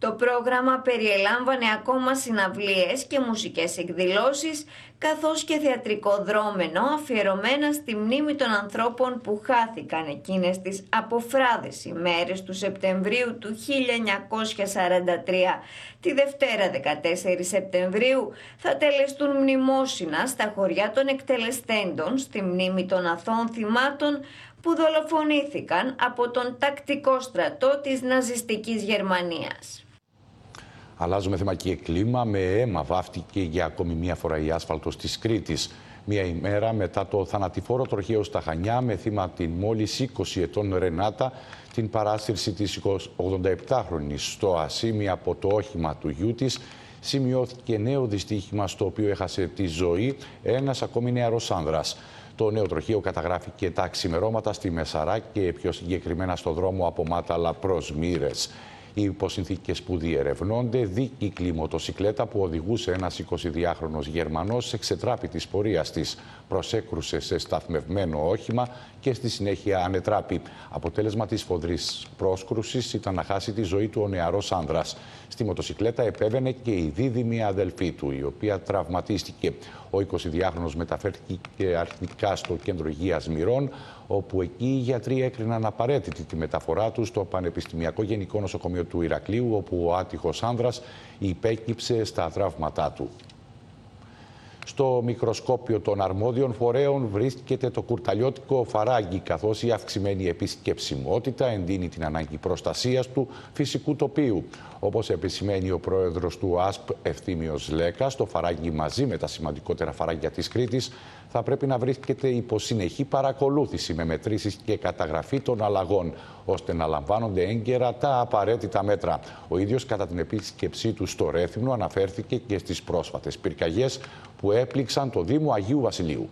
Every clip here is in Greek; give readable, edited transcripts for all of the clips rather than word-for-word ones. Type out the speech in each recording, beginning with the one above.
Το πρόγραμμα περιελάμβανε ακόμα συναυλίες και μουσικές εκδηλώσεις, καθώς και θεατρικό δρόμενο αφιερωμένα στη μνήμη των ανθρώπων που χάθηκαν εκείνες τις αποφράδες ημέρες του Σεπτεμβρίου του 1943. Τη Δευτέρα 14 Σεπτεμβρίου θα τελεστούν μνημόσυνα στα χωριά των εκτελεστέντων στη μνήμη των αθώων θυμάτων που δολοφονήθηκαν από τον τακτικό στρατό της ναζιστικής Γερμανίας. Αλλάζουμε θέμα και κλίμα. Με αίμα βάφτηκε για ακόμη μία φορά η άσφαλτος της Κρήτης. Μία ημέρα μετά το θανατηφόρο τροχαίο στα Χανιά, με θύμα την μόλις 20 ετών Ρενάτα, την παράσυρση της 87χρονης στο Ασίμι από το όχημα του γιού της, σημειώθηκε νέο δυστύχημα στο οποίο έχασε τη ζωή ένας ακόμη νεαρός άνδρας. Το νέο τροχαίο καταγράφηκε τα ξημερώματα στη Μεσαρά και πιο συγκεκριμένα στο δρόμο από Μάταλα προς Μύρες. Οι υποσυνθήκες που διερευνώνται, δίκυκλη μοτοσικλέτα που οδηγούσε ένας 22χρονος Γερμανός εξετράπη της πορείας της. Προσέκρουσε σε σταθμευμένο όχημα και στη συνέχεια ανετράπη. Αποτέλεσμα της σφοδρής πρόσκρουσης ήταν να χάσει τη ζωή του ο νεαρός άνδρας. Στη μοτοσικλέτα επέβαινε και η δίδυμη αδελφή του, η οποία τραυματίστηκε. Ο 22χρονος μεταφέρθηκε αρχικά στο κέντρο υγείας Μυρών, όπου εκεί οι γιατροί έκριναν απαραίτητη τη μεταφορά του στο Πανεπιστημιακό Γενικό Νοσοκομείο του Ηρακλείου, όπου ο άτυχος άνδρας υπέκυψε στα τραύματά του. Στο μικροσκόπιο των αρμόδιων φορέων βρίσκεται το κουρταλιώτικο φαράγγι, καθώς η αυξημένη επισκεψιμότητα εντείνει την ανάγκη προστασίας του φυσικού τοπίου. Όπως επισημαίνει ο πρόεδρος του ΑΣΠ Ευθύμιος Λέκας, το φαράγγι μαζί με τα σημαντικότερα φαράγγια της Κρήτης θα πρέπει να βρίσκεται υπό συνεχή παρακολούθηση με μετρήσεις και καταγραφή των αλλαγών, ώστε να λαμβάνονται έγκαιρα τα απαραίτητα μέτρα. Ο ίδιος κατά την επίσκεψή του στο Ρέθυμνο αναφέρθηκε και στις πρόσφατες πυρκαγιές που έπληξαν το Δήμο Αγίου Βασιλείου.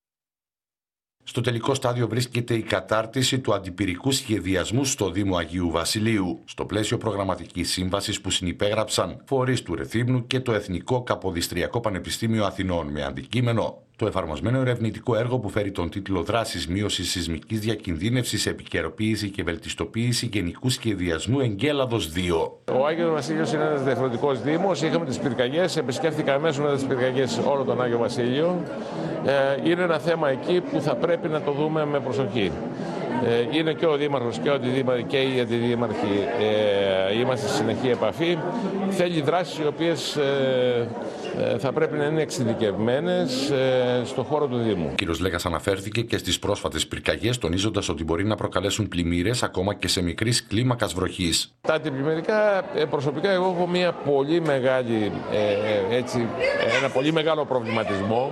Στο τελικό στάδιο βρίσκεται η κατάρτιση του αντιπυρικού σχεδιασμού στο Δήμο Αγίου Βασιλείου, στο πλαίσιο προγραμματικής σύμβασης που συνυπέγραψαν φορείς του Ρεθύμνου και το Εθνικό Καποδιστριακό Πανεπιστήμιο Αθηνών, με αντικείμενο το εφαρμοσμένο ερευνητικό έργο που φέρει τον τίτλο «Δράσεις μείωσης σεισμικής διακινδύνευσης, επικαιροποίηση και βελτιστοποίηση γενικού σχεδιασμού Εγκέλαδος 2». Ο Άγιος Βασίλειος είναι ένας διαφορετικός δήμος. Είχαμε τις πυρκαγιές, επισκέφθηκα αμέσως μετά τις πυρκαγιές όλο τον Άγιο Βασίλειο. Είναι ένα θέμα εκεί που θα πρέπει να το δούμε με προσοχή. Είναι και ο Δήμαρχος και και οι αντιδήμαρχοι είμαστε σε συνεχή επαφή. Θέλει δράσεις οι οποίες θα πρέπει να είναι εξειδικευμένες στον χώρο του Δήμου. Ο κ. Λέκας αναφέρθηκε και στις πρόσφατες πυρκαγιές, τονίζοντας ότι μπορεί να προκαλέσουν πλημμύρες ακόμα και σε μικρής κλίμακας βροχής. Τα αντιπλημμυρικά, προσωπικά εγώ έχω μια πολύ μεγάλη, ένα πολύ μεγάλο προβληματισμό.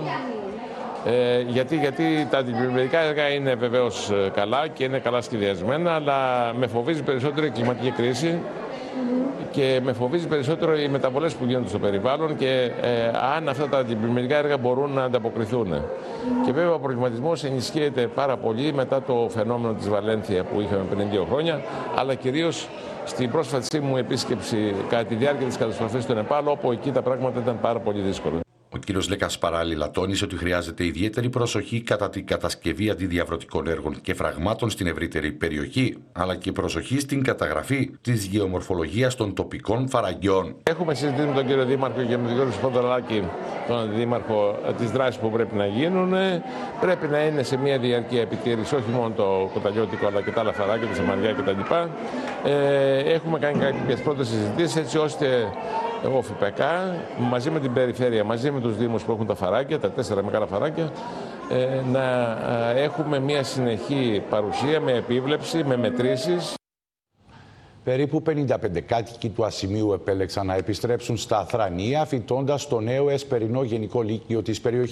Γιατί τα αντιπλημμυρικά έργα είναι βεβαίως καλά και είναι καλά σχεδιασμένα, αλλά με φοβίζει περισσότερο η κλιματική κρίση και με φοβίζει περισσότερο οι μεταβολές που γίνονται στο περιβάλλον και αν αυτά τα αντιπλημμυρικά έργα μπορούν να ανταποκριθούν. Και βέβαια ο προβληματισμός ενισχύεται πάρα πολύ μετά το φαινόμενο της Βαλένθια που είχαμε πριν 2 χρόνια, αλλά κυρίως στην πρόσφατη μου επίσκεψη κατά τη διάρκεια της καταστροφής στο Νεπάλ, όπου εκεί τα πράγματα ήταν πάρα πολύ δύσκολα. Ο κ. Λέκας παράλληλα τόνισε ότι χρειάζεται ιδιαίτερη προσοχή κατά την κατασκευή αντιδιαβρωτικών έργων και φραγμάτων στην ευρύτερη περιοχή, αλλά και προσοχή στην καταγραφή της γεωμορφολογίας των τοπικών φαραγγιών. Έχουμε συζητήσει με τον κύριο Δήμαρχο και με τον κύριο Σποντολάκη, τον Αντιδήμαρχο, τις δράσεις που πρέπει να γίνουν. Πρέπει να είναι σε μια διαρκή επιτήρηση, όχι μόνο το κοταλιώτικο, αλλά και τα άλλα φαράγγια, τα σαμαριά κτλ. Έχουμε κάνει κάποιες πρώτες συζητήσεις, έτσι ώστε ο ΦΠΚ μαζί με την περιφέρεια, μαζί με τους Δήμους που έχουν τα φαράγγια, τα 4 μεγάλα φαράγγια, να έχουμε μια συνεχή παρουσία με επίβλεψη, με μετρήσεις. Περίπου 55 κάτοικοι του Ασημίου επέλεξαν να επιστρέψουν στα Θρανία, φοιτώντας στο νέο Εσπερινό Γενικό Λύκειο της περιοχής.